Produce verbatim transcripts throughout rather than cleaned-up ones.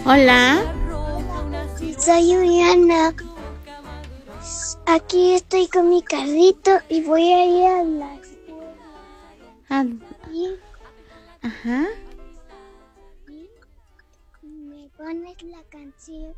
Hola. Soy Uriana. Aquí estoy con mi carrito y voy a ir a la escuela. Ah, Y, ajá. y me pones la canción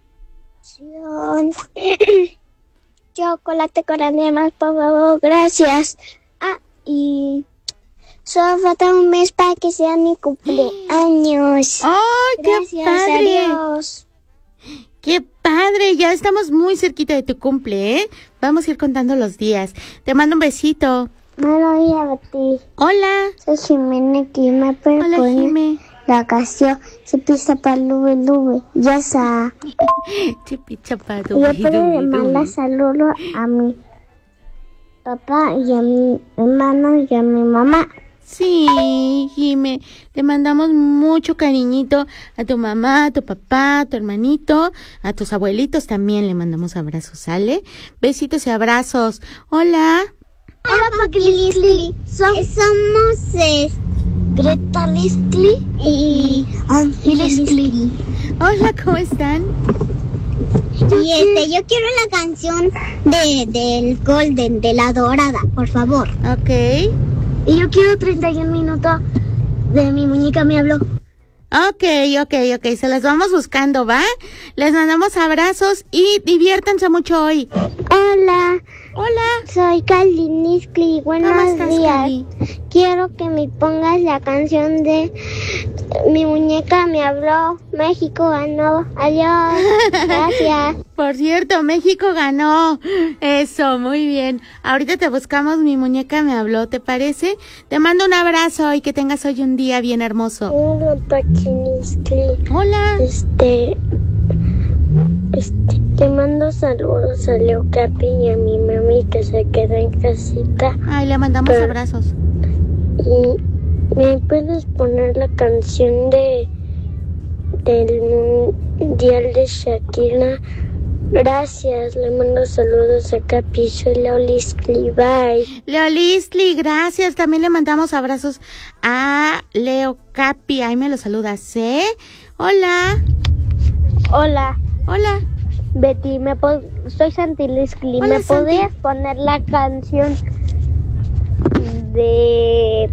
Chocolate con Además, por favor, gracias. Ah, y solo falta un mes para que sea mi cumpleaños. ¡Ay, qué Gracias, padre! adiós. ¡Qué padre! Ya estamos muy cerquita de tu cumple, ¿eh? Vamos a ir contando los días. Te mando un besito. Buenos días, Betty. Hola. Soy Jimena, que me puede Hola, poner Jime. la canción Se pisa para Lube Lube. Ya está. Chipi chapa, Y yo dubi, puedo dubi, mandar dubi. saludos a mi papá y a mi hermano y a mi mamá. Sí, Jime, te mandamos mucho cariñito a tu mamá, a tu papá, a tu hermanito, a tus abuelitos también le mandamos abrazos, ¿sale? Besitos y abrazos. Hola. Hola, Paqui Leslie. Somos eh, Greta Leslie y Angie Leslie. Hola, ¿cómo están? Y este, yo quiero la canción de del Golden, de la Dorada, por favor. Ok. Y yo quiero treinta y un minutos de Mi Muñeca Me Habló. Ok, ok, ok, se las vamos buscando, ¿va? Les mandamos abrazos y diviértanse mucho hoy. Hola, Hola. soy Cali Niscli. Buenos ¿Cómo estás, días. Cali? Quiero que me pongas la canción de Mi Muñeca Me Habló. México ganó. Adiós. Gracias. Por cierto, México ganó. Eso, muy bien. Ahorita te buscamos, Mi Muñeca Me Habló, ¿te parece? Te mando un abrazo y que tengas hoy un día bien hermoso. Hola, Paqui Niscli. Hola. Este, este, te mando saludos a Leo Capi y a mi mami que se queda en casita. Ay, le mandamos Pero- abrazos. Y me puedes poner la canción de del mundial de Shakira. Gracias, le mando saludos a Capi, soy Leoliscli, bye. Leolisli, gracias. También le mandamos abrazos a Leo Capi. Ahí me lo saludas, ¿eh? Hola. Hola, Hola. Betty, me po- soy Santi Liscli. Hola, ¿Me Santi. podrías poner la canción de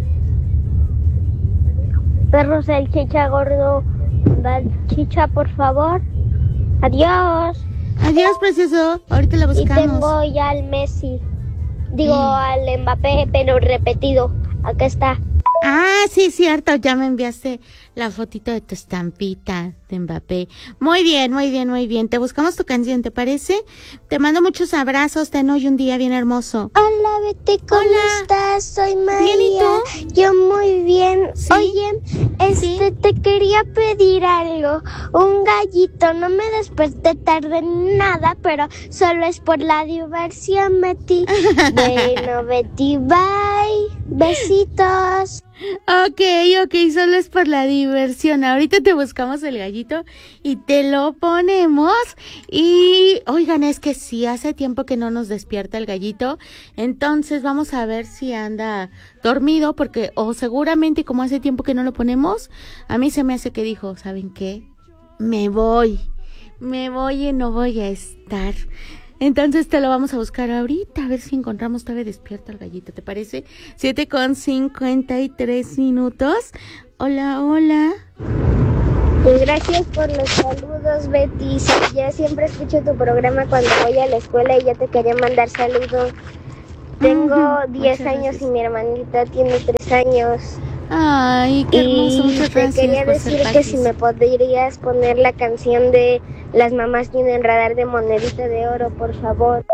Perro Salchicha Gordo Salchicha, por favor? Adiós. Adiós, precioso. Ahorita la Y buscamos. tengo ya al Messi, digo al Mbappé, pero repetido. Acá está. Ah, sí, cierto, ya me enviaste la fotito de tu estampita de Mbappé. Muy bien, muy bien, muy bien. Te buscamos tu canción, ¿te parece? Te mando muchos abrazos, ten hoy un día bien hermoso. Hola, Betty, ¿cómo Hola. estás? Soy María. Bien, ¿y tú? Yo muy bien. Sí. Oye, este, Sí. te quería pedir algo. Un gallito. No me desperté tarde ni nada, pero solo es por la diversión, Betty. Bueno, Betty, bye. Besitos. Ok, ok, solo es por la diversión. Ahorita te buscamos el gallito y te lo ponemos. Y, oigan, es que sí, hace tiempo que no nos despierta el gallito. Entonces vamos a ver si anda dormido, porque, o seguramente como hace tiempo que no lo ponemos, a mí se me hace que dijo, ¿saben qué? Me voy, me voy y no voy a estar. Entonces te lo vamos a buscar ahorita, a ver si encontramos todavía despierto al gallito, ¿te parece? siete con cincuenta y tres minutos. Hola, hola. Pues gracias por los saludos, Betty. Sí, yo siempre escucho tu programa cuando voy a la escuela y ya te quería mandar saludos. Tengo Ujú, diez muchas años gracias. y mi hermanita tiene tres años. Ay, qué hermoso, Y muchas te gracias quería por ser decir que Paquis. si me podrías poner la canción de Las mamás tienen radar de monedita de oro, por favor.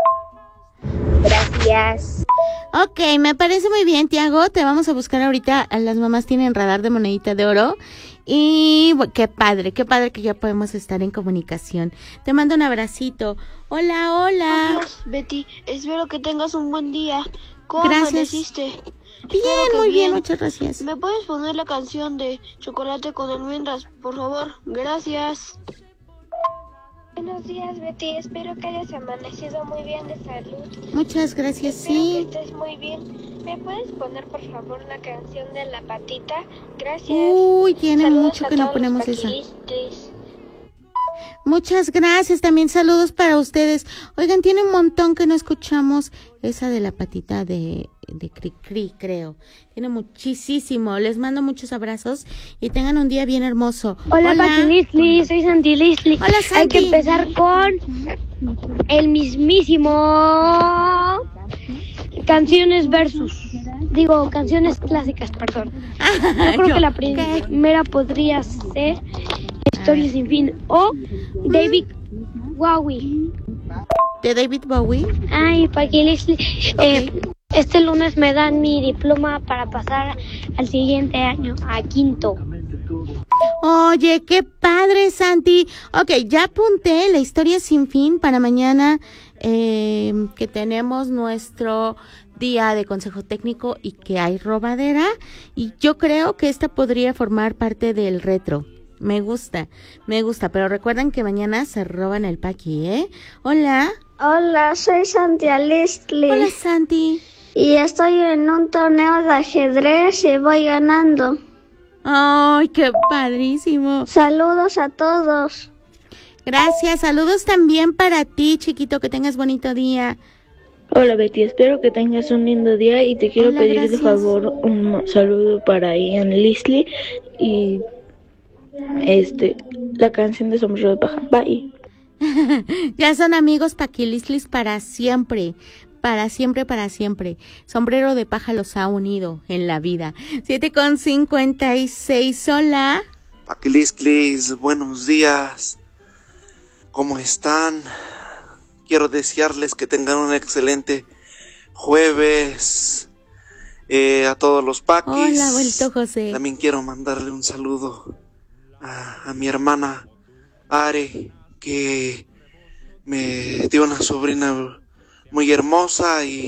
Gracias. Ok, me parece muy bien, Tiago. Te vamos a buscar ahorita. A Las mamás tienen radar de monedita de oro. Y bu- qué padre, qué padre que ya podemos estar en comunicación. Te mando un abracito. Hola, hola. Adiós, Betty. Espero que tengas un buen día. ¿Cómo Gracias. amaneciste? Bien, Espero que muy bien, muchas gracias. ¿Me puedes poner la canción de Chocolate con almendras, por favor? Gracias. Buenos días, Betty. Espero que hayas amanecido muy bien de salud. Muchas gracias, Espero que sí. estés muy bien. ¿Me puedes poner, por favor, la canción de La Patita? Gracias. Uy, tiene Saludos mucho a que no todos los ponemos esa. paquilistas. Muchas gracias, también saludos para ustedes. Oigan, tiene un montón que no escuchamos esa de la patita de, de Cri Cri, creo. Tiene muchísimo. Les mando muchos abrazos y tengan un día bien hermoso. Hola, Hola. Pati Lisli, soy Santi Lisli. Hola, Santi. Hay que empezar con el mismísimo Canciones Versus. Digo, canciones clásicas, perdón. Yo creo que la primera podría ser Historia sin fin o David Bowie. ¿De David Bowie? Ay, Paqui Lisli. Eh, este lunes me dan mi diploma para pasar al siguiente año, a quinto. Oye, qué padre, Santi. Ok, ya apunté la Historia sin fin para mañana, eh, que tenemos nuestro día de consejo técnico y que hay robadera. Y yo creo que esta podría formar parte del retro. Me gusta, me gusta, pero recuerden que mañana se roban el Paqui, ¿eh? Hola. Hola, soy Santi Lisli. Hola, Santi. Y estoy en un torneo de ajedrez y voy ganando. ¡Ay, qué padrísimo! Saludos a todos. Gracias, saludos también para ti, chiquito, que tengas bonito día. Hola, Betty, espero que tengas un lindo día y te quiero Hola, pedir gracias. de favor un saludo para Ian Lisli y este la canción de Sombrero de Paja. Bye. Ya son amigos paquilislis para siempre. Para siempre, para siempre. Sombrero de Paja los ha unido en la vida. siete con cincuenta y seis, hola. Paquilislis, buenos días. ¿Cómo están? Quiero desearles que tengan un excelente jueves. Eh, a todos los paquis. Hola, abuelito José. También quiero mandarle un saludo a, a mi hermana Are, que me dio una sobrina muy hermosa, y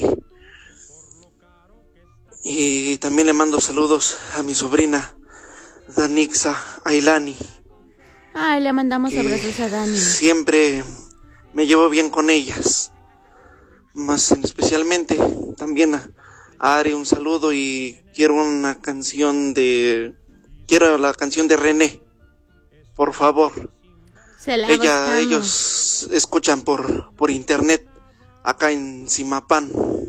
y también le mando saludos a mi sobrina Danixa Ailani. Ay, le mandamos abrazos a Dani. Siempre me llevo bien con ellas, más especialmente también a, a Ari un saludo, y quiero una canción de quiero la canción de René, por favor. Se la Ella, buscamos. ellos escuchan por por internet acá en Zimapán.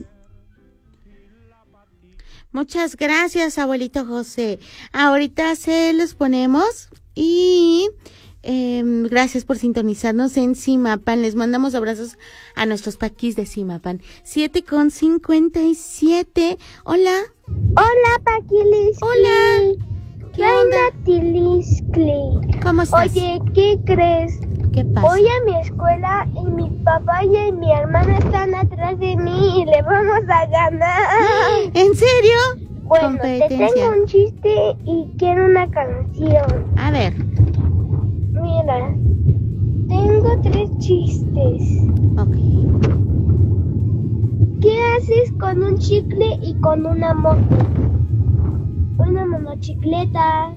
Muchas gracias, abuelito José. Ahorita se los ponemos y eh, gracias por sintonizarnos en Zimapán. Les mandamos abrazos a nuestros paquis de Zimapán. siete con cincuenta y siete. Hola. Hola, Paquilis. Hola. ¿Qué onda? Lisli. ¿Cómo estás? Oye, ¿qué crees? ¿Qué pasa? Voy a mi escuela y mi papá y mi hermana están atrás de mí y le vamos a ganar. ¿En serio? Bueno, te tengo un chiste y quiero una canción. A ver. Mira, tengo tres chistes. Ok. ¿Qué haces con un chicle y con una moto? Una monocicleta.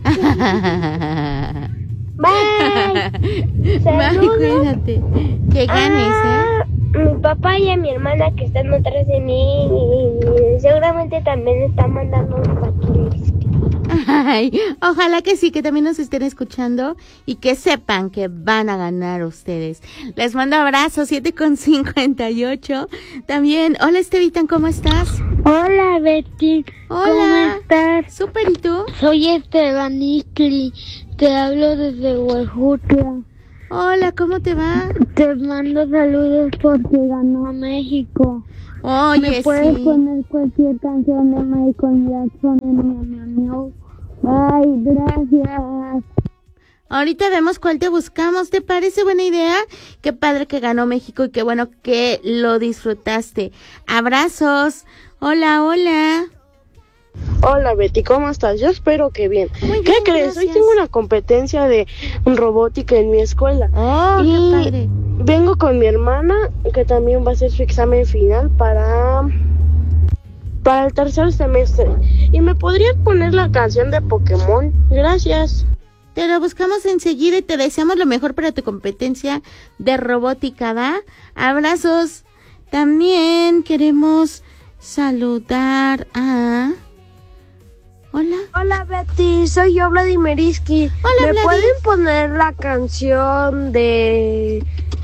Bye. Bye, Saludos. cuídate. Que ganes, Ah, mi papá y a mi hermana que están atrás de mí y seguramente también están mandando un paquete. Ay, ojalá que sí, que también nos estén escuchando y que sepan que van a ganar ustedes. Les mando abrazos, siete con cincuenta y ocho. También, hola Estevitan, ¿cómo estás? Hola, Betty. Hola. ¿Cómo estás? Súper, ¿y tú? Soy Esteban Isli. Te hablo desde Huejutla. Hola, ¿cómo te va? Te mando saludos porque ganó México. Oye, ¿Me puedes sí. poner cualquier canción de Michael Jackson en mi amigo? Ay, gracias. Ahorita vemos cuál te buscamos. ¿Te parece buena idea? Qué padre que ganó México y qué bueno que lo disfrutaste. Abrazos. Hola, hola. Hola Betty, ¿cómo estás? Yo espero que bien. Muy ¿Qué bien, crees? gracias. Hoy tengo una competencia de robótica en mi escuela. Oh, y qué padre. vengo con mi hermana, que también va a hacer su examen final para para el tercer semestre. ¿Y me podrías poner la canción de Pokémon? Gracias. Te lo buscamos enseguida y te deseamos lo mejor para tu competencia de robótica, ¿va? Abrazos. También queremos saludar a... Hola. Hola Betty, soy yo Vladimiriski. Hola, ¿Me Vladi. pueden poner la canción de...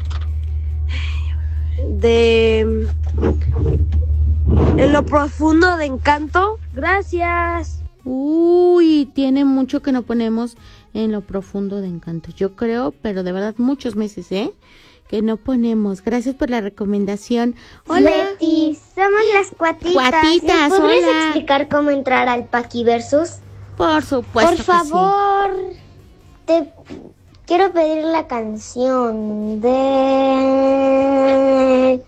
de... En lo profundo de Encanto? Gracias. Uy, tiene mucho que no ponemos En lo profundo de Encanto. Yo creo, pero de verdad muchos meses, ¿eh? Que no ponemos. Gracias por la recomendación. Hola. Betty, somos las cuatitas. Cuatitas, ¿Me podrías hola. explicar cómo entrar al Paquiversus? Por supuesto. Por favor, te quiero pedir la canción de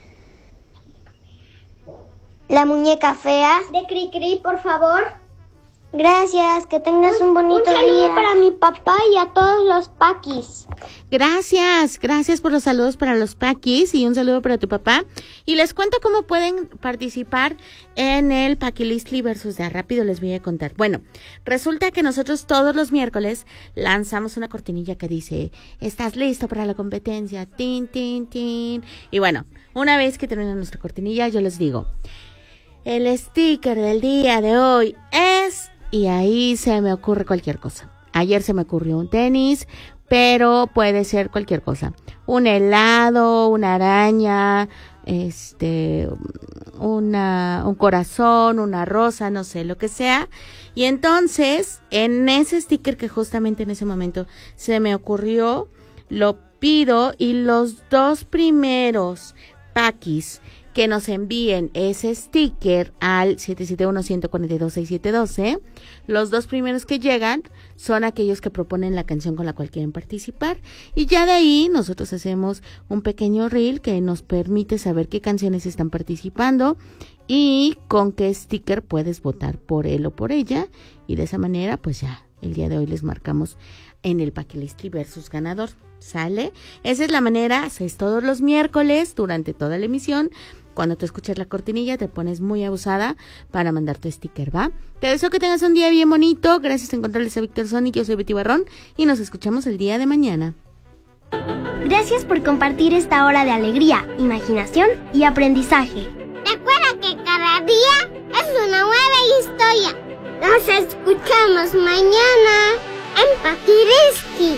La muñeca fea. De Cricri, por favor. Gracias, que tengas un bonito un saludo día. Para mi papá y a todos los paquis. Gracias, gracias por los saludos para los paquis y un saludo para tu papá. Y les cuento cómo pueden participar en el Paquilistli versus de Rápido les voy a contar. Bueno, resulta que nosotros todos los miércoles lanzamos una cortinilla que dice, ¿estás listo para la competencia? Tin, tin, tin. Y bueno, una vez que termina nuestra cortinilla, yo les digo, el sticker del día de hoy es... Y ahí se me ocurre cualquier cosa. Ayer se me ocurrió un tenis, pero puede ser cualquier cosa. Un helado, una araña, este, una, un corazón, una rosa, no sé, lo que sea. Y entonces, en ese sticker que justamente en ese momento se me ocurrió, lo pido y los dos primeros paquis que nos envíen ese sticker al siete siete uno, uno cuatro dos, seis siete uno dos. Los dos primeros que llegan son aquellos que proponen la canción con la cual quieren participar. Y ya de ahí nosotros hacemos un pequeño reel que nos permite saber qué canciones están participando y con qué sticker puedes votar por él o por ella. Y de esa manera, pues ya, el día de hoy les marcamos en el Paquilistli versus ganador. ¿Sale? Esa es la manera, es todos los miércoles durante toda la emisión. Cuando te escuchas la cortinilla te pones muy abusada para mandar tu sticker, ¿va? Te deseo que tengas un día bien bonito. Gracias por encontrarles a Víctor Sonic. Yo soy Betty Barrón y nos escuchamos el día de mañana. Gracias por compartir esta hora de alegría, imaginación y aprendizaje. Recuerda que cada día es una nueva historia. Nos escuchamos mañana en Paquilistli.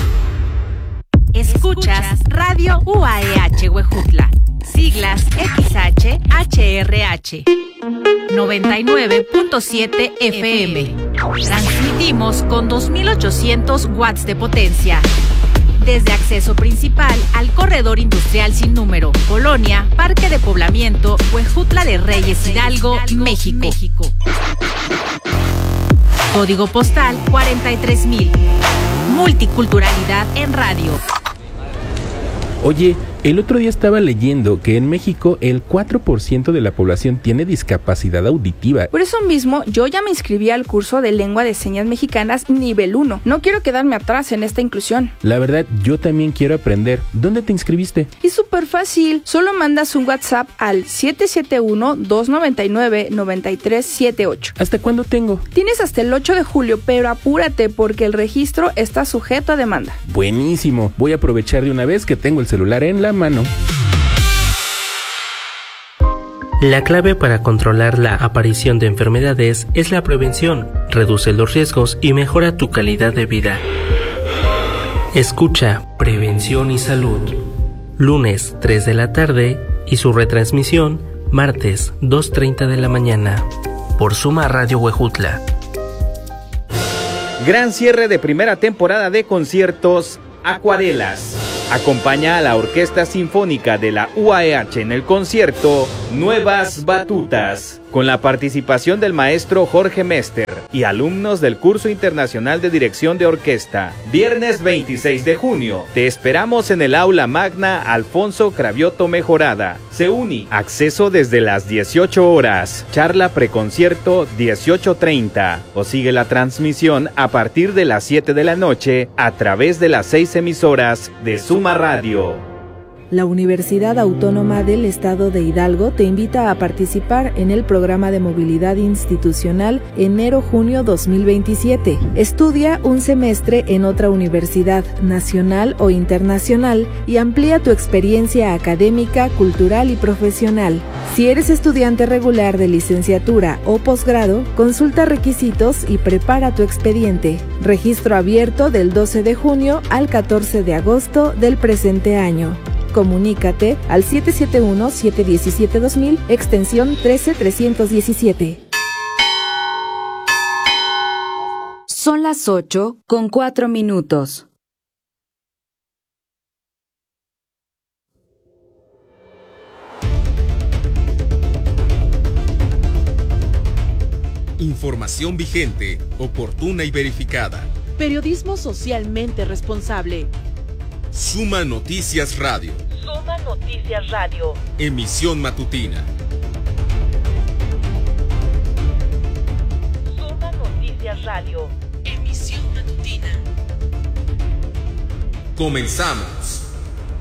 Escuchas Radio U A E H Huejutla, siglas X H H R H, noventa y nueve punto siete F M. Transmitimos con dos mil ochocientos watts de potencia. Desde acceso principal al corredor industrial sin número, Colonia, Parque de Poblamiento, Huejutla de Reyes Hidalgo, México. Código postal cuarenta y tres mil. Multiculturalidad en radio. Oye, el otro día estaba leyendo que en México el cuatro por ciento de la población tiene discapacidad auditiva. Por eso mismo, yo ya me inscribí al curso de Lengua de Señas Mexicanas nivel uno. No quiero quedarme atrás en esta inclusión. La verdad, yo también quiero aprender. ¿Dónde te inscribiste? Es súper fácil. Solo mandas un WhatsApp al siete siete uno, dos nueve nueve, nueve tres siete ocho. ¿Hasta cuándo tengo? Tienes hasta el ocho de julio, pero apúrate porque el registro está sujeto a demanda. Buenísimo. Voy a aprovechar de una vez que tengo el celular en la mano. La clave para controlar la aparición de enfermedades es la prevención. Reduce los riesgos y mejora tu calidad de vida. Escucha Prevención y Salud. Lunes tres de la tarde y su retransmisión martes dos treinta de la mañana. Por Suma Radio Huejutla. Gran cierre de primera temporada de conciertos Acuarelas. Acompaña a la Orquesta Sinfónica de la U A E H en el concierto Nuevas Batutas, con la participación del maestro Jorge Mester y alumnos del Curso Internacional de Dirección de Orquesta. Viernes veintiséis de junio, te esperamos en el Aula Magna Alfonso Cravioto Mejorada. Se uni, acceso desde las dieciocho horas, charla preconcierto dieciocho treinta, o sigue la transmisión a partir de las siete de la noche a través de las seis emisoras de Suma Radio. La Universidad Autónoma del Estado de Hidalgo te invita a participar en el programa de movilidad institucional enero-junio dos mil veintisiete. Estudia un semestre en otra universidad, nacional o internacional, y amplía tu experiencia académica, cultural y profesional. Si eres estudiante regular de licenciatura o posgrado, consulta requisitos y prepara tu expediente. Registro abierto del doce de junio al catorce de agosto del presente año. Comunícate al siete siete uno, siete uno siete, dos mil, extensión trece trescientos diecisiete. Son las ocho con cuatro minutos. Información vigente, oportuna y verificada. Periodismo socialmente responsable. Suma Noticias Radio. Suma Noticias Radio. Emisión matutina. Suma Noticias Radio. Emisión matutina. Comenzamos.